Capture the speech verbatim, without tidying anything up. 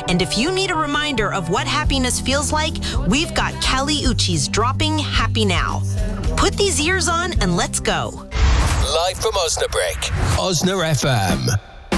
And if you need a reminder of what happiness feels like, we've got Kali Uchis dropping Happy Now. Put these ears on and let's go. Live from Osnabrück, Osna F M.